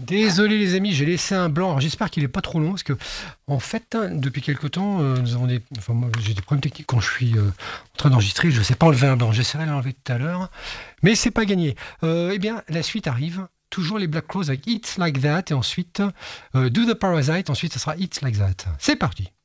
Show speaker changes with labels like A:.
A: Désolé les amis, j'ai laissé un blanc. Alors, j'espère qu'il n'est pas trop long parce que en fait, depuis quelque temps, nous avons moi, j'ai des problèmes techniques quand je suis en train d'enregistrer. Je ne sais pas enlever un blanc. J'essaierai de l'enlever tout à l'heure, mais c'est pas gagné. Eh bien, la suite arrive. Toujours les Black Crowes avec It's Like That et ensuite Do the Parasite. Ensuite, ça sera It's Like That. C'est parti.